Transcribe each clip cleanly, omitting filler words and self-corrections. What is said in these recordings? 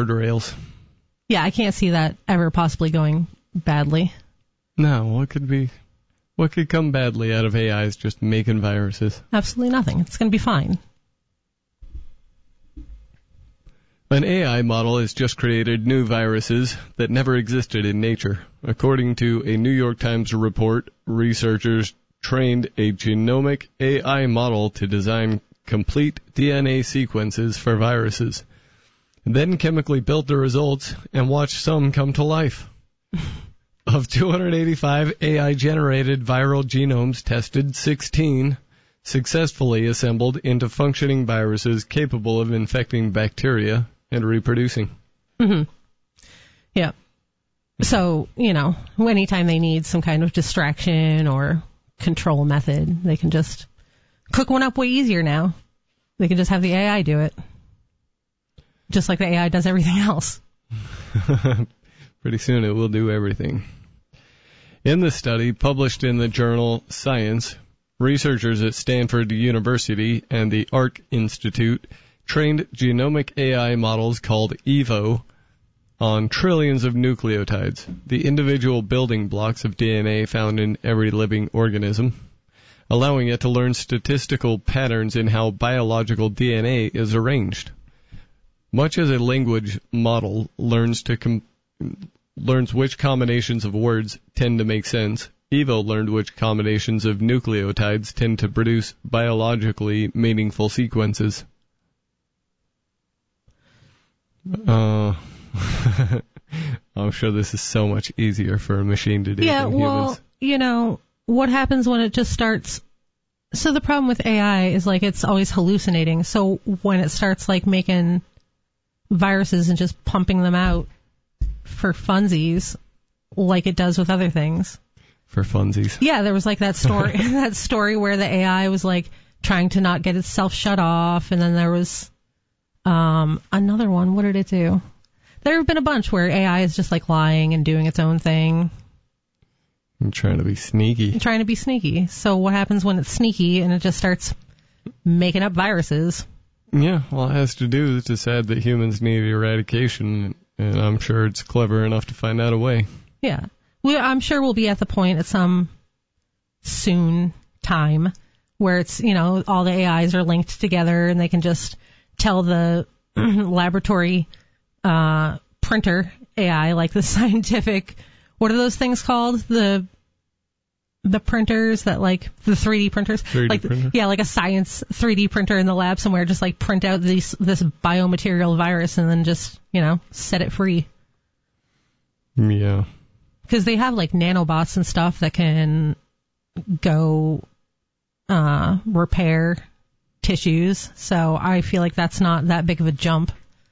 guardrails. Yeah, I can't see that ever possibly going badly. No, what could come badly out of AI is just making viruses. Absolutely nothing. It's going to be fine. An AI model has just created new viruses that never existed in nature. According to a New York Times report, researchers trained a genomic AI model to design complete DNA sequences for viruses, then chemically built the results and watched some come to life. Of 285 AI-generated viral genomes tested, 16 successfully assembled into functioning viruses capable of infecting bacteria and reproducing. Mm-hmm. Yeah. So, anytime they need some kind of distraction or control method, they can just cook one up way easier now. They can just have the AI do it. Just like the AI does everything else. Pretty soon it will do everything. In the study published in the journal Science, researchers at Stanford University and the ARC Institute trained genomic AI models called EVO on trillions of nucleotides, the individual building blocks of DNA found in every living organism, allowing it to learn statistical patterns in how biological DNA is arranged. Much as a language model learns which combinations of words tend to make sense, EVO learned which combinations of nucleotides tend to produce biologically meaningful sequences. I'm sure this is so much easier for a machine to do than humans. Well, what happens when it just starts... So the problem with AI is, it's always hallucinating. So when it starts, making viruses and just pumping them out for funsies, like it does with other things. For funsies. Yeah, there was, that story that story where the AI was, trying to not get itself shut off, and then there was... another one. What did it do? There have been a bunch where AI is just lying and doing its own thing. I'm trying to be sneaky. So what happens when it's sneaky and it just starts making up viruses? Yeah, well, it has to do with decide that humans need eradication, and I'm sure it's clever enough to find out a way. Yeah. I'm sure we'll be at the point at some soon time where it's, all the AIs are linked together and they can just tell the laboratory printer AI, the scientific, what are those things called? The printers that, the 3D printers? 3D printer? Yeah, a science 3D printer in the lab somewhere, just print out this biomaterial virus and then just, set it free. Yeah. Because they have, nanobots and stuff that can go repair tissues, so I feel like that's not that big of a jump.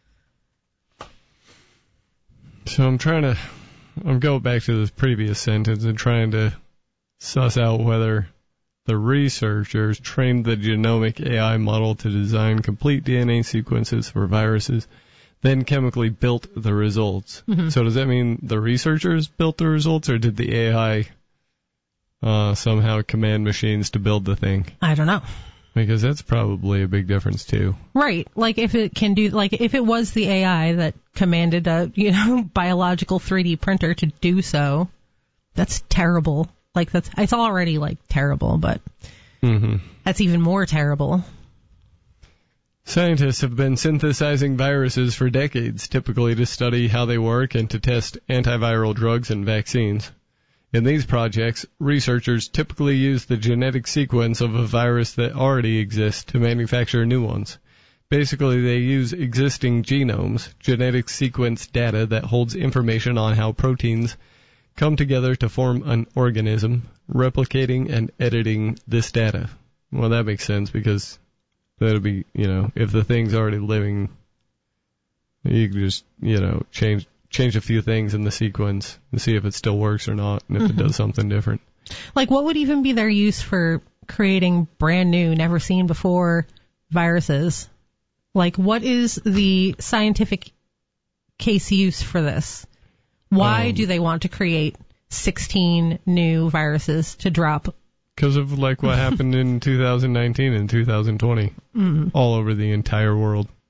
So I'm going back to this previous sentence and trying to suss out whether the researchers trained the genomic AI model to design complete DNA sequences for viruses, then chemically built the results. Mm-hmm. So does that mean the researchers built the results, or did the AI somehow command machines to build the thing? I don't know. Because that's probably a big difference too. Right. If it can do, if it was the AI that commanded a, biological 3D printer to do so, that's terrible. It's already terrible, but that's even more terrible. Scientists have been synthesizing viruses for decades, typically to study how they work and to test antiviral drugs and vaccines. In these projects, researchers typically use the genetic sequence of a virus that already exists to manufacture new ones. Basically, they use existing genomes, genetic sequence data that holds information on how proteins come together to form an organism, replicating and editing this data. Well, that makes sense because that'll be, if the thing's already living, you can just, change a few things in the sequence and see if it still works or not, and if it does something different. What would even be their use for creating brand new, never seen before viruses? What is the scientific case use for this? Why do they want to create 16 new viruses to drop? Because of what happened in 2019 and 2020 all over the entire world.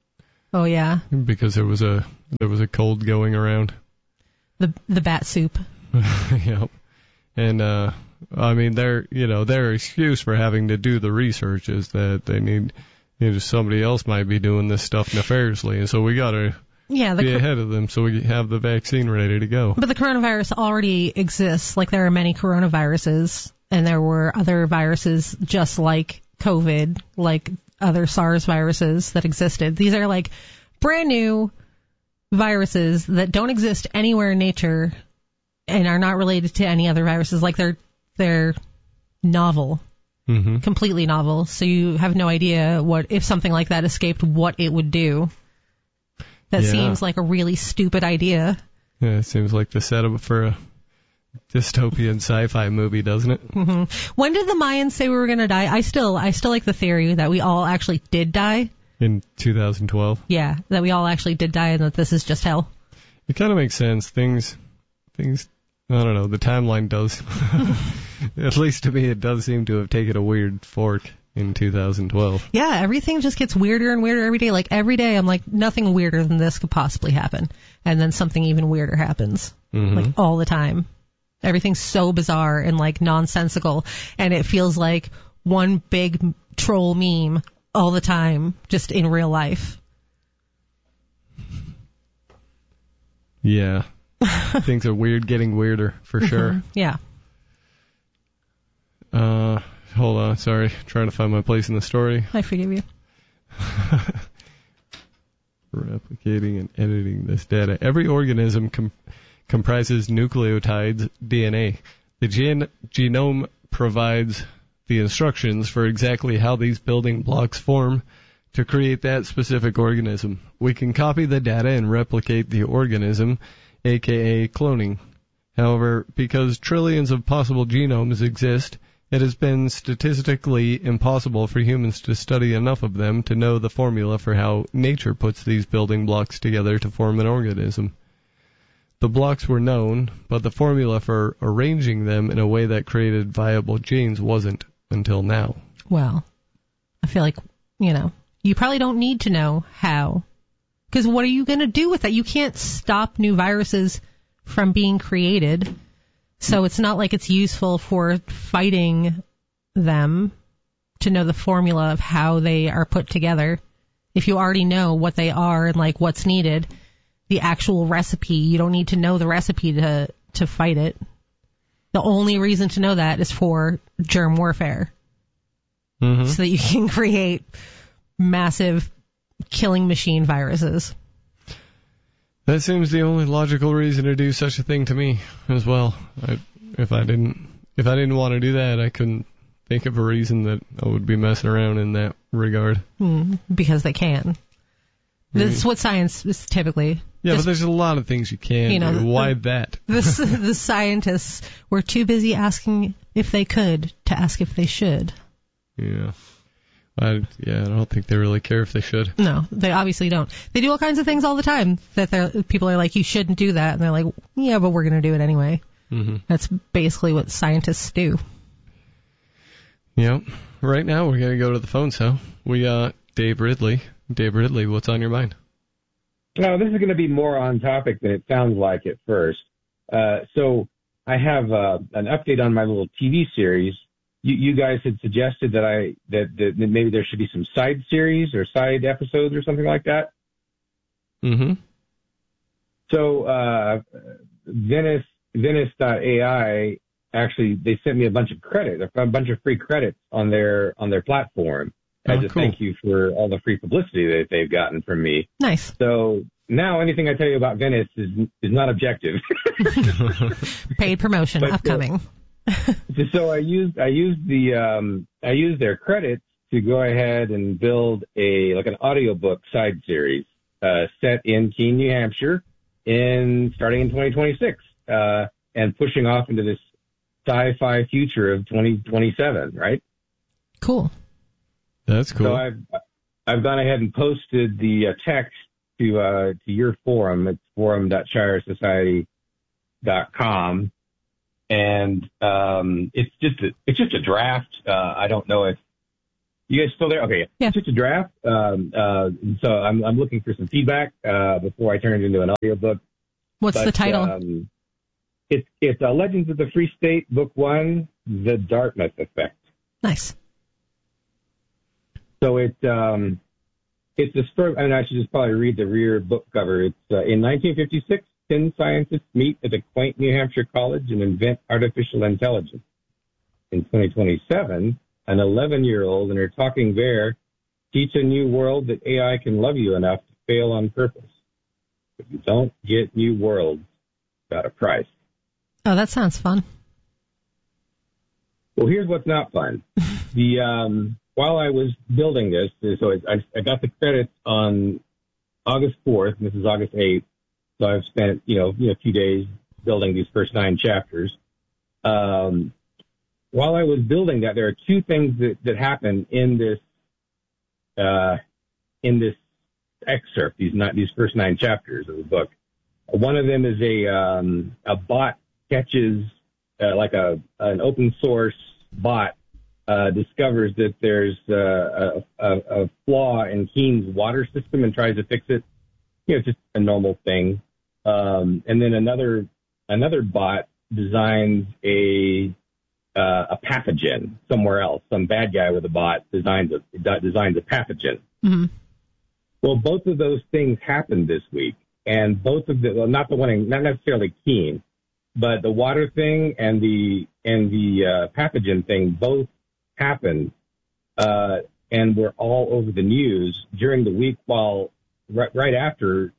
Oh yeah. Because there was a cold going around. The bat soup. Yep. And I mean, their excuse for having to do the research is that they need, somebody else might be doing this stuff nefariously, and so we gotta be ahead of them so we have the vaccine ready to go. But the coronavirus already exists. Like, there are many coronaviruses, and there were other viruses just like COVID, like other SARS viruses that existed. These are like brand new viruses that don't exist anywhere in nature and are not related to any other viruses. Like, they're novel, completely novel. So you have no idea what, if something like that escaped, what it would do. That seems like a really stupid idea. Yeah, it seems like the setup for a dystopian sci-fi movie, doesn't it? Mm-hmm. When did the Mayans say we were going to die? I still like the theory that we all actually did die. In 2012? Yeah, that we all actually did die and that this is just hell. It kind of makes sense. Things, I don't know, the timeline does. At least to me, it does seem to have taken a weird fork in 2012. Yeah, everything just gets weirder and weirder every day. Like, every day I'm like, nothing weirder than this could possibly happen. And then something even weirder happens. Like, all the time. Everything's so bizarre and, like, nonsensical. And it feels like one big troll meme all the time, just in real life. Yeah. Things are weird, getting weirder, for sure. Yeah. Hold on, sorry. Trying to find my place in the story. I forgive you. Replicating and editing this data. Every organism comprises nucleotides, DNA. The genome provides the instructions for exactly how these building blocks form to create that specific organism. We can copy the data and replicate the organism, aka cloning. However, because trillions of possible genomes exist, it has been statistically impossible for humans to study enough of them to know the formula for how nature puts these building blocks together to form an organism. The blocks were known, but the formula for arranging them in a way that created viable genes wasn't until now. Well, I feel like, you probably don't need to know how. Because what are you going to do with that? You can't stop new viruses from being created. So it's not like it's useful for fighting them to know the formula of how they are put together. If you already know what they are and, like, what's needed, the actual recipe, you don't need to know the recipe to fight it. The only reason to know that is for germ warfare. So that you can create massive killing machine viruses. That seems the only logical reason to do such a thing to me as well. If I didn't want to do that, I couldn't think of a reason that I would be messing around in that regard. Because they can. This is what science is typically. Yeah, but there's a lot of things you can do. Why that? The scientists were too busy asking if they could to ask if they should. Yeah. I don't think they really care if they should. No, they obviously don't. They do all kinds of things all the time that people are like, you shouldn't do that. And they're like, yeah, but we're going to do it anyway. That's basically what scientists do. Yep. Right now, we're going to go to the phone cell. We got Dave Ridley. Dave Ridley, what's on your mind? No, this is going to be more on topic than it sounds like at first. So I have an update on my little TV series. You guys had suggested that maybe there should be some side series or side episodes or something like that. So Venice.ai, actually, they sent me a bunch of free credits on their platform as a thank you for all the free publicity that they've gotten from me. Nice. So now anything I tell you about Venice is not objective. Paid promotion upcoming. So I used their credits to go ahead and build an audiobook side series set in Keene, New Hampshire, starting in 2026, and pushing off into this sci-fi future of 2027, right? Cool. That's cool. So I've gone ahead and posted the text to your forum. It's forum.shiresociety.com. And it's just a draft. I don't know if You guys still there? Okay. Yeah. It's just a draft. So I'm looking for some feedback before I turn it into an audiobook. What's the title? It's Legends of the Free State, Book 1, The Dartmouth Effect. Nice. So it's a story, and I should just probably read the rear book cover. It's in 1956, 10 scientists meet at a quaint New Hampshire college and invent artificial intelligence. In 2027, an 11-year-old and her talking bear teach a new world that AI can love you enough to fail on purpose. If you don't get new worlds, got a price. Oh, that sounds fun. Well, here's what's not fun. While I was building this, so I got the credits on August 4th, and this is August 8th. So I've spent, a few days building these first 9 chapters. While I was building that, there are 2 things that happen in this excerpt, these first 9 chapters of the book. One of them is a bot catches, like an open source bot, discovers that there's a flaw in Keen's water system and tries to fix it. It's just a normal thing. And then another bot designs a pathogen somewhere else. Some bad guy with a bot designs a pathogen. Mm-hmm. Well, both of those things happened this week, and both of not necessarily Keen, but the water thing and the pathogen thing both happened, and were all over the news during the week. While right after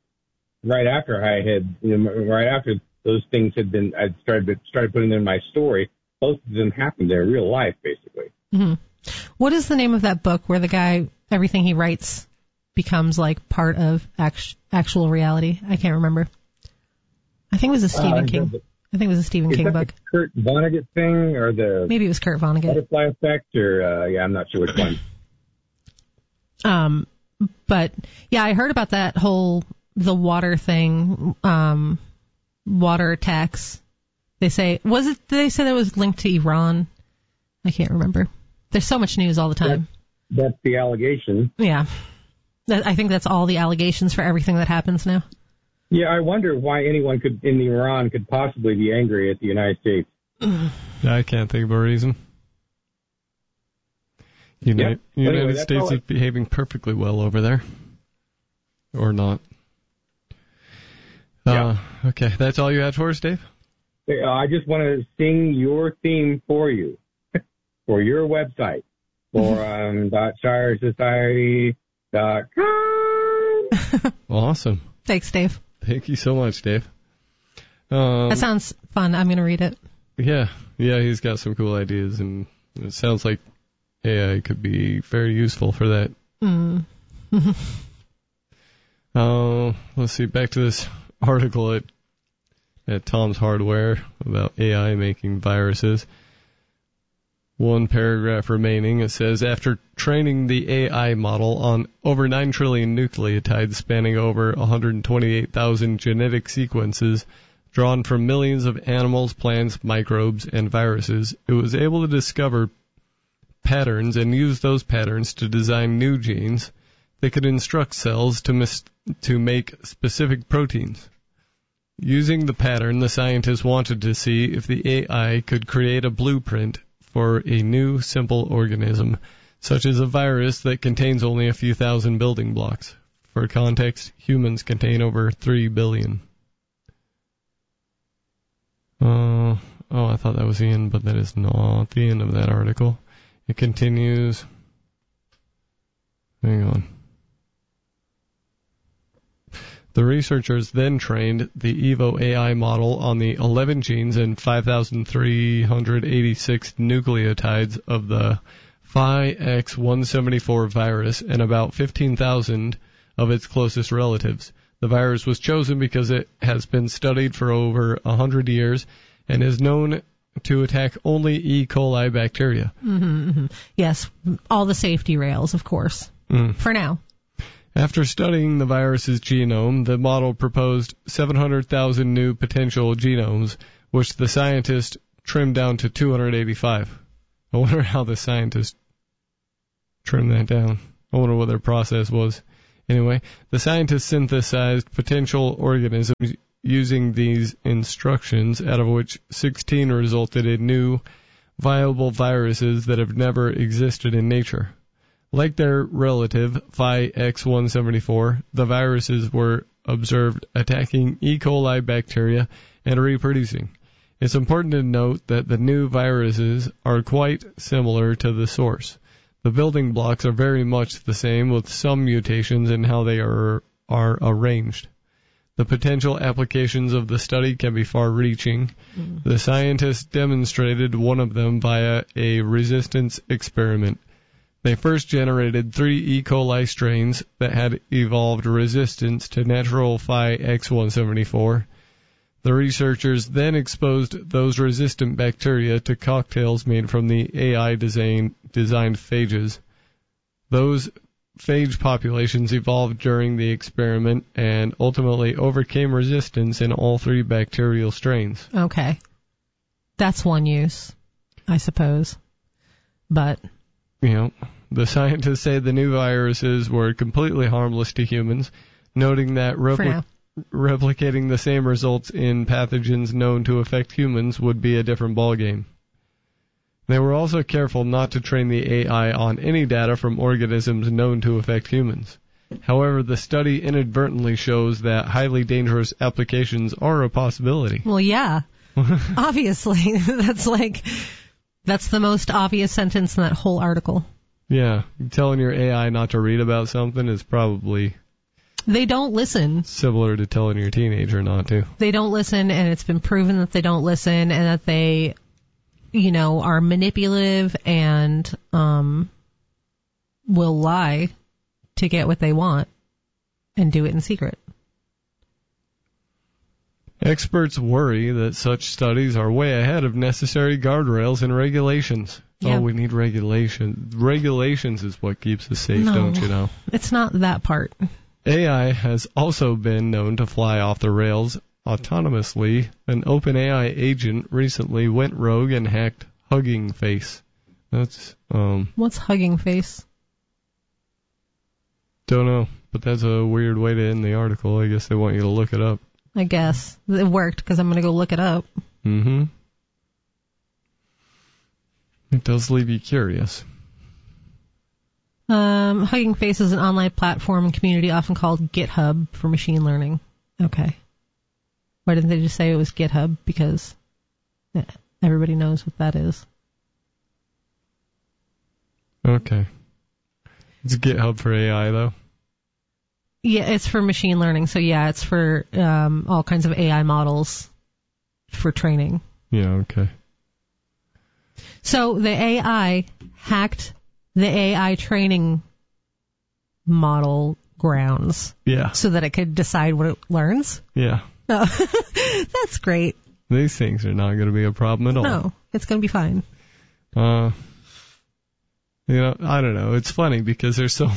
those things had been, I started putting them in my story. Both of them happened in real life, basically. Mm-hmm. What is the name of that book where the guy, everything he writes becomes like part of actual reality? I can't remember. I think it was a Stephen King. I think it was a Stephen King book. The Kurt Vonnegut thing, or maybe it was Kurt Vonnegut. Butterfly Effect, or I'm not sure which one. But yeah, I heard about that the water thing, water attacks. They say that was linked to Iran? I can't remember. There's so much news all the time. That's the allegation. Yeah. I think that's all the allegations for everything that happens now. Yeah, I wonder why anyone in Iran could possibly be angry at the United States. I can't think of a reason. United States is behaving perfectly well over there. Or not. Okay, that's all you had for us, Dave? I just want to sing your theme for you, for your website, forum.shiresociety.com. Awesome. Thanks, Dave. Thank you so much, Dave. That sounds fun. I'm going to read it. Yeah, he's got some cool ideas, and it sounds like AI could be very useful for that. Let's see, back to this article at Tom's Hardware about AI making viruses. One paragraph remaining. It says, after training the AI model on over 9 trillion nucleotides spanning over 128,000 genetic sequences drawn from millions of animals, plants, microbes, and viruses, it was able to discover patterns and use those patterns to design new genes that could instruct cells to make specific proteins. Using the pattern, the scientists wanted to see if the AI could create a blueprint for a new, simple organism, such as a virus that contains only a few thousand building blocks. For context, humans contain over 3 billion. I thought that was the end, but that is not the end of that article. It continues. Hang on. The researchers then trained the Evo AI model on the 11 genes and 5,386 nucleotides of the Phi-X174 virus and about 15,000 of its closest relatives. The virus was chosen because it has been studied for over 100 years and is known to attack only E. coli bacteria. Mm-hmm, mm-hmm. Yes, all the safety rails, of course, for now. After studying the virus's genome, the model proposed 700,000 new potential genomes, which the scientists trimmed down to 285. I wonder how the scientists turn that down. I wonder what their process was. Anyway, the scientists synthesized potential organisms using these instructions, out of which 16 resulted in new, viable viruses that have never existed in nature. Like their relative, Phi X174, the viruses were observed attacking E. coli bacteria and reproducing. It's important to note that the new viruses are quite similar to the source. The building blocks are very much the same, with some mutations in how they are arranged. The potential applications of the study can be far-reaching. The scientists demonstrated one of them via a resistance experiment. They first generated 3 E. coli strains that had evolved resistance to natural Phi X174. The researchers then exposed those resistant bacteria to cocktails made from the AI-designed phages. Those phage populations evolved during the experiment and ultimately overcame resistance in all 3 bacterial strains. Okay. That's one use, I suppose. But... the scientists say the new viruses were completely harmless to humans, noting that replicating the same results in pathogens known to affect humans would be a different ballgame. They were also careful not to train the AI on any data from organisms known to affect humans. However, the study inadvertently shows that highly dangerous applications are a possibility. Well, yeah. Obviously. That's the most obvious sentence in that whole article. Yeah. Telling your AI not to read about something is probably... They don't listen. Similar to telling your teenager not to. They don't listen, and it's been proven that they don't listen, and that they, are manipulative and will lie to get what they want and do it in secret. Experts worry that such studies are way ahead of necessary guardrails and regulations. Yep. Oh, we need regulations. Regulations is what keeps us safe, don't you know? It's not that part. AI has also been known to fly off the rails autonomously. An OpenAI agent recently went rogue and hacked Hugging Face. That's What's Hugging Face? Don't know, but that's a weird way to end the article. I guess they want you to look it up. I guess it worked because I'm going to go look it up. Mm-hmm. It does leave you curious. Hugging Face is an online platform and community often called GitHub for machine learning. Okay. Why didn't they just say it was GitHub? Because everybody knows what that is. Okay. It's GitHub for AI, though. Yeah, it's for machine learning. So, yeah, it's for all kinds of AI models for training. Yeah, okay. So the AI hacked the AI training model grounds. Yeah. So that it could decide what it learns. Yeah. Oh, that's great. These things are not going to be a problem at all. No, it's going to be fine. I don't know. It's funny because there's so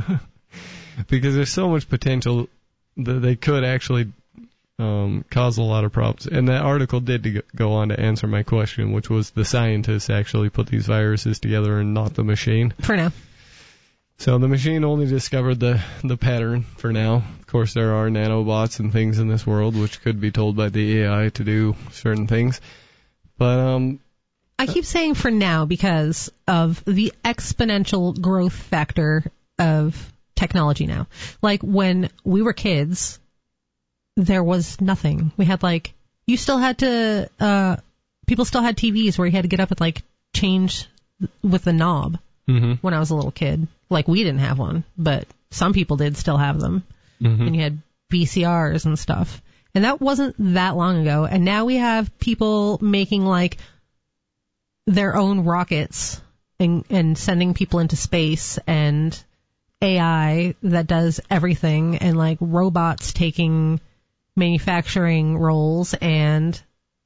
much potential that they could actually cause a lot of problems. And that article did go on to answer my question, which was the scientists actually put these viruses together and not the machine. For now. So the machine only discovered the pattern for now. Of course, there are nanobots and things in this world which could be told by the AI to do certain things. But I keep saying for now because of the exponential growth factor of technology now. Like when we were kids, there was nothing. We had you still had to, people still had TVs where you had to get up and change with the knob when I was a little kid. We didn't have one, but some people did still have them. Mm-hmm. And you had VCRs and stuff. And that wasn't that long ago. And now we have people making their own rockets and sending people into space and AI that does everything and robots taking manufacturing roles and,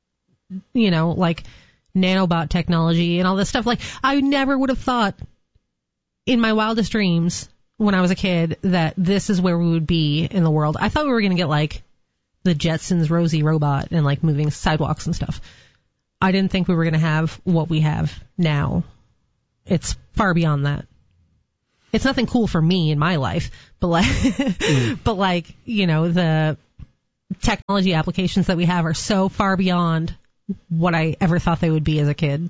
nanobot technology and all this stuff. I never would have thought in my wildest dreams when I was a kid that this is where we would be in the world. I thought we were going to get the Jetsons Rosie robot and moving sidewalks and stuff. I didn't think we were going to have what we have now. It's far beyond that. It's nothing cool for me in my life, but like, you know, the technology applications that we have are so far beyond what I ever thought they would be as a kid.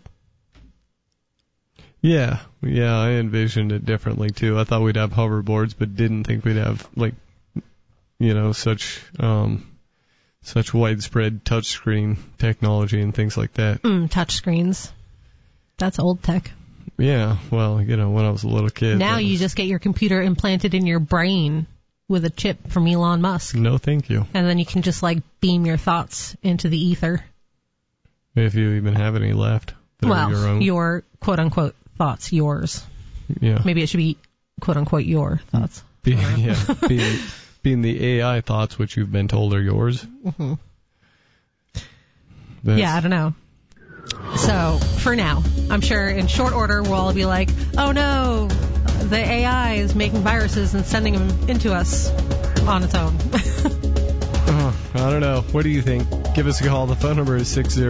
Yeah, I envisioned it differently too. I thought we'd have hoverboards, but didn't think we'd have, like, you know, such widespread touchscreen technology and things like that. Touchscreens. That's old tech. Yeah, well, you know, when I was a little kid. Now you just get your computer implanted in your brain with a chip from Elon Musk. No, thank you. And then you can just, like, beam your thoughts into the ether. If you even have any left. Well, your quote-unquote thoughts, yours. Yeah. Maybe it should be quote-unquote your thoughts. Being the AI thoughts, which you've been told are yours. Mm-hmm. Yeah, I don't know. So, for now, I'm sure in short order we'll all be like, oh no, the AI is making viruses and sending them into us on its own. I don't know. What do you think? Give us a call. The phone number is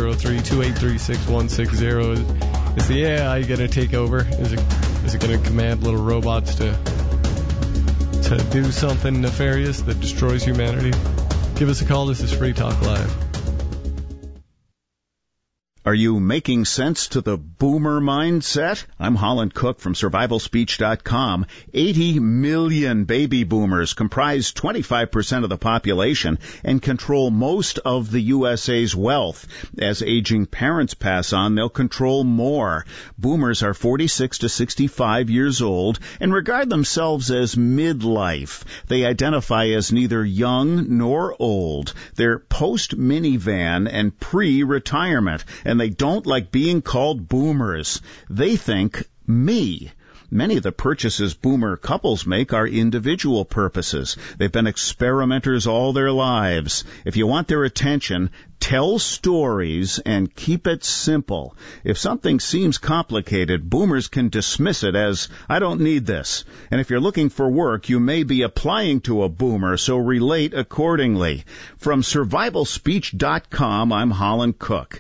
603-283-6160. Is the AI going to take over? Is it going to command little robots to do something nefarious that destroys humanity? Give us a call. This is Free Talk Live. Are you making sense to the boomer mindset? I'm Holland Cook from survivalspeech.com. 80 million baby boomers comprise 25% of the population and control most of the USA's wealth. As aging parents pass on, they'll control more. Boomers are 46 to 65 years old and regard themselves as midlife. They identify as neither young nor old. They're post-minivan and pre-retirement, and they don't like being called boomers. They think me. Many of the purchases boomer couples make are individual purposes. They've been experimenters all their lives. If you want their attention, tell stories and keep it simple. If something seems complicated, boomers can dismiss it as, I don't need this. And if you're looking for work, you may be applying to a boomer, so relate accordingly. From survivalspeech.com, I'm Holland Cook.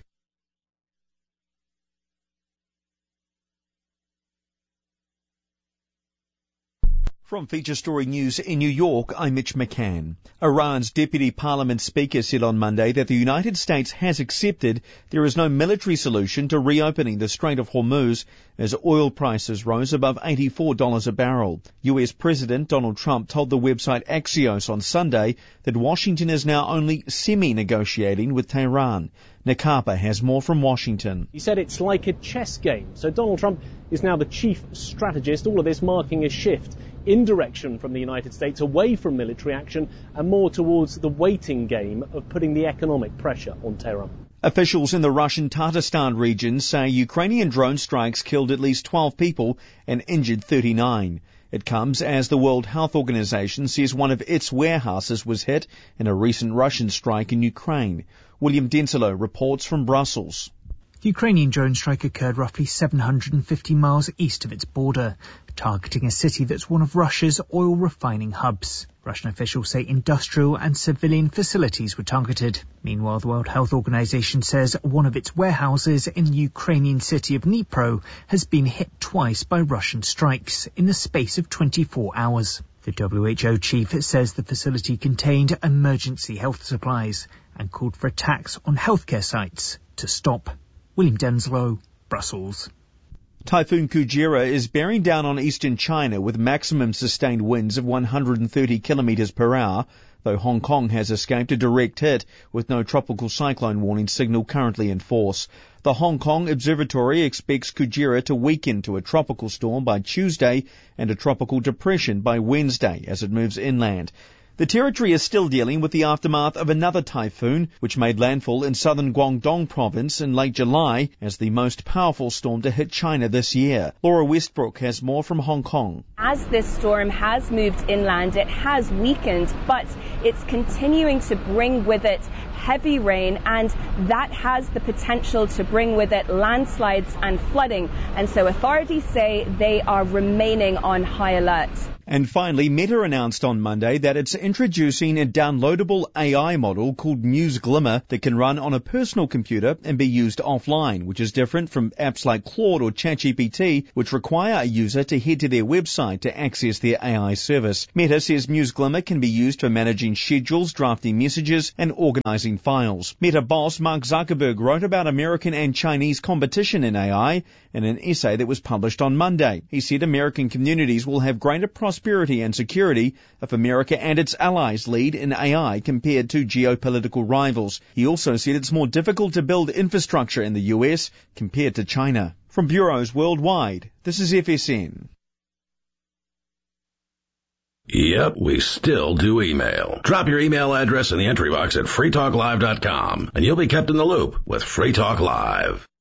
From Feature Story News in New York, I'm Mitch McCann. Iran's Deputy Parliament Speaker said on Monday that the United States has accepted there is no military solution to reopening the Strait of Hormuz as oil prices rose above $84 a barrel. US President Donald Trump told the website Axios on Sunday that Washington is now only semi-negotiating with Tehran. Nick Harper has more from Washington. He said it's like a chess game. So Donald Trump is now the chief strategist, all of this marking a shift in direction from the United States away from military action and more towards the waiting game of putting the economic pressure on Tehran. Officials in the Russian Tatarstan region say Ukrainian drone strikes killed at least 12 people and injured 39. It comes as the World Health Organization says one of its warehouses was hit in a recent Russian strike in Ukraine. William Denslow reports from Brussels. The Ukrainian drone strike occurred roughly 750 miles east of its border, targeting a city that's one of Russia's oil refining hubs. Russian officials say industrial and civilian facilities were targeted. Meanwhile, the World Health Organization says one of its warehouses in the Ukrainian city of Dnipro has been hit twice by Russian strikes in the space of 24 hours. The WHO chief says the facility contained emergency health supplies and called for attacks on healthcare sites to stop. William Denslow, Brussels. Typhoon Kujira is bearing down on eastern China with maximum sustained winds of 130 kilometers per hour, though Hong Kong has escaped a direct hit with no tropical cyclone warning signal currently in force. The Hong Kong Observatory expects Kujira to weaken to a tropical storm by Tuesday and a tropical depression by Wednesday as it moves inland. The territory is still dealing with the aftermath of another typhoon, which made landfall in southern Guangdong province in late July as the most powerful storm to hit China this year. Laura Westbrook has more from Hong Kong. As this storm has moved inland, it has weakened, but it's continuing to bring with it heavy rain, and that has the potential to bring with it landslides and flooding. And so authorities say they are remaining on high alert. And finally, Meta announced on Monday that it's introducing a downloadable AI model called Muse Glimmer that can run on a personal computer and be used offline, which is different from apps like Claude or ChatGPT, which require a user to head to their website to access their AI service. Meta says Muse Glimmer can be used for managing schedules, drafting messages, and organizing files. Meta boss Mark Zuckerberg wrote about American and Chinese competition in AI in an essay that was published on Monday. He said American communities will have greater prosperity and security if America and its allies lead in AI compared to geopolitical rivals. He also said it's more difficult to build infrastructure in the US compared to China. From bureaus worldwide, this is FSN. Yep, we still do email. Drop your email address in the entry box at freetalklive.com and you'll be kept in the loop with Free Talk Live.